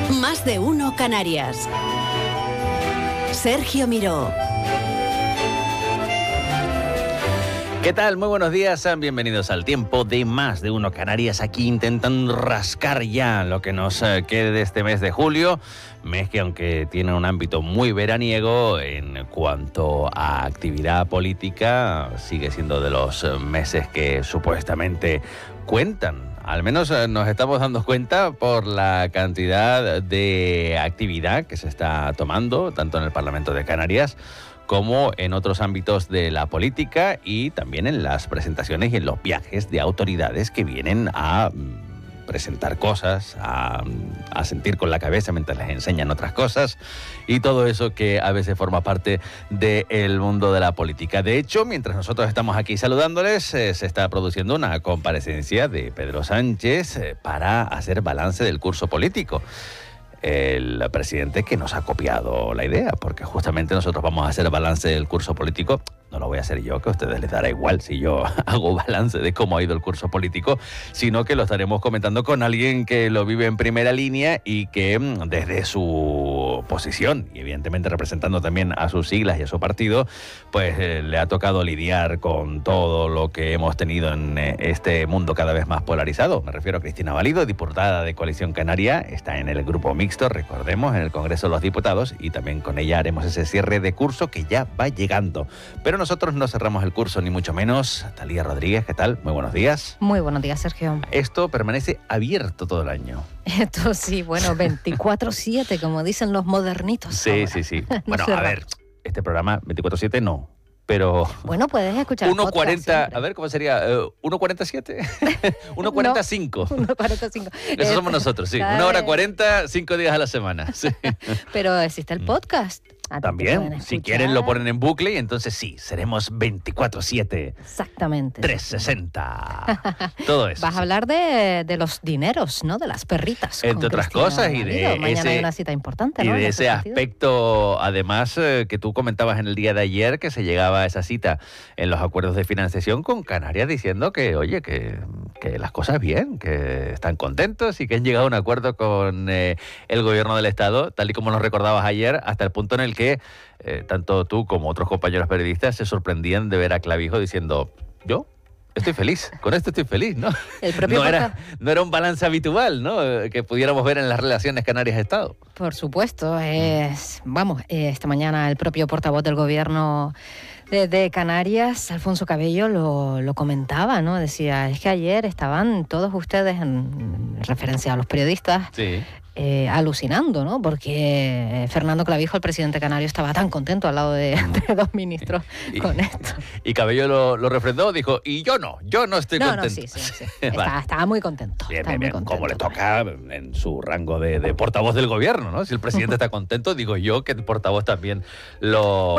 Más de uno Canarias. Sergio Miró. ¿Qué tal? Muy buenos días, sean bienvenidos al tiempo de Más de uno Canarias, aquí intentando rascar ya lo que nos quede de este mes de julio, mes que aunque tiene un ámbito muy veraniego en cuanto a actividad política, sigue siendo de los meses que supuestamente cuentan. Al menos nos estamos dando cuenta por la cantidad de actividad que se está tomando, tanto en el Parlamento de Canarias como en otros ámbitos de la política y también en las presentaciones y en los viajes de autoridades que vienen a presentar cosas, a sentir con la cabeza mientras les enseñan otras cosas y todo eso que a veces forma parte del mundo de la política. De hecho, mientras nosotros estamos aquí saludándoles, se está produciendo una comparecencia de Pedro Sánchez para hacer balance del curso político. El presidente que nos ha copiado la idea, porque justamente nosotros vamos a hacer balance del curso político. No lo voy a hacer yo, que a ustedes les dará igual si yo hago balance de cómo ha ido el curso político, sino que lo estaremos comentando con alguien que lo vive en primera línea y que desde su posición, y evidentemente representando también a sus siglas y a su partido, pues le ha tocado lidiar con todo lo que hemos tenido en este mundo cada vez más polarizado. Me refiero a Cristina Valido, diputada de Coalición Canaria, está en el grupo mixto, recordemos, en el Congreso de los Diputados, y también con ella haremos ese cierre de curso que ya va llegando. Pero nosotros no cerramos el curso, ni mucho menos. Talía Rodríguez, ¿qué tal? Muy buenos días. Muy buenos días, Sergio. Esto permanece abierto todo el año. Esto sí, bueno, 24/7, como dicen los modernitos. Sí, ahora. sí, sí. Bueno, a ver, este programa 24/7 no, pero... Bueno, puedes escuchar 1:40, a ver, ¿cómo sería? ¿1:47? 1:45. No, 1:45. Eso somos nosotros, sí. 1:40, 5 días a la semana. Sí. Pero existe el podcast. También, si quieren lo ponen en bucle y entonces sí, seremos 24/7. Exactamente. 360. Todo eso. Vas a hablar de los dineros, ¿no? De las perritas. Entre otras cosas y de mañana hay una cita importante, y ¿no? de ese aspecto, además, que tú comentabas en el día de ayer, que se llegaba a esa cita en los acuerdos de financiación con Canarias diciendo que, oye, que las cosas bien, que están contentos y que han llegado a un acuerdo con el gobierno del Estado, tal y como nos recordabas ayer, hasta el punto en el que tanto tú como otros compañeros periodistas se sorprendían de ver a Clavijo diciendo, yo estoy feliz, con esto estoy feliz, ¿no? El propio no era un balance habitual, ¿no? Que pudiéramos ver en las relaciones Canarias-Estado. Por supuesto, esta mañana el propio portavoz del gobierno de Canarias, Alfonso Cabello, lo comentaba, ¿no? Decía, es que ayer estaban todos ustedes, en referencia a los periodistas, sí, alucinando, ¿no? Porque Fernando Clavijo, el presidente canario, estaba tan contento al lado de dos ministros con esto. Y Cabello lo refrendó, dijo, y yo no estoy contento. No, sí. Estaba muy contento. Bien, como le toca en su rango de portavoz del gobierno, ¿no? Si el presidente está contento, digo yo que el portavoz también lo...